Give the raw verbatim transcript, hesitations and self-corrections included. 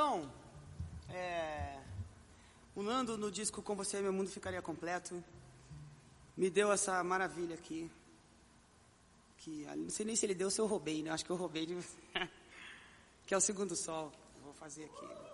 Então, é, o Nando no disco Com Você Meu Mundo Ficaria Completo me deu essa maravilha aqui. Que, não sei nem se ele deu ou se eu roubei, né? Acho que eu roubei. De... que é o Segundo Sol. Vou fazer aqui.